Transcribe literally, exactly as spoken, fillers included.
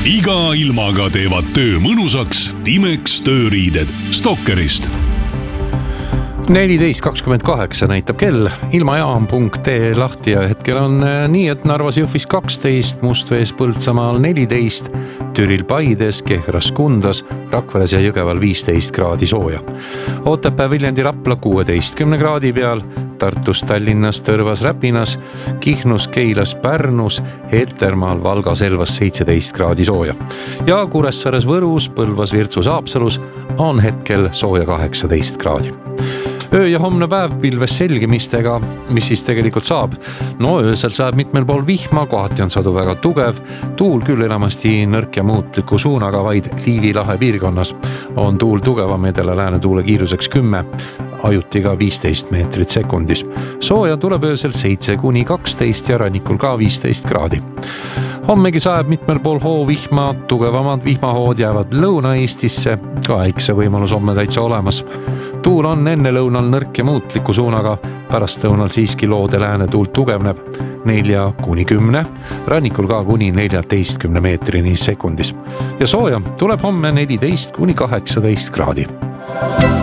iga ilmaga teevad töö mõnusaks Timex tööriided Stalkerist. neliteist kakskümmend kaheksa näitab kell, ilmajaam punkt ee lahti ja hetkel on nii, et Narvas Jõhvis kaksteist, Mustvees Põltsamaal neliteist, Türil Paides, Kehras Kundas, Rakveres ja Jõgeval viisteist kraadi sooja. Otepää Viljandi Rapla kuueteistkümne kraadi peal, Tartus, Tallinnas, Tõrvas, Räpinas, Kihnus, Keilas, Pärnus, Heltermaal, Valgas, Elvas seitseteist kraadi sooja. Ja Kuressaares, Võrus, Põlvas, Virtsus, Haapsalus on hetkel sooja kaheksateist kraadi. Öö ja homne päev pilves selgimistega, mis siis tegelikult saab. No öösel saab mitmel pool vihma, kohati on sadu väga tugev, tuul küll enamasti nõrk ja muutliku suunaga, vaid Liivi lahe piirkonnas on tuul tugevam edela lääne tuule kiiruseks kümme, ajutiga viisteist meetrit sekundis. Sooja tuleb öösel seitse kuni kaksteist ja rannikul ka viisteist kraadi. Hommegi saab mitmel pool hoovihma, tugevamad vihmahood jäävad Lõuna-Eestisse, ka väikse võimalus homme täitsa olemas. Tuul on enne lõunal nõrk ja muutliku suunaga, pärast lõunal siiski loode lääne tuult tugevneb nelja kuni kümne, rannikul ka kuni neljateistkümne meetrini sekundis. Ja sooja tuleb homme neliteist kuni kaheksateist kraadi.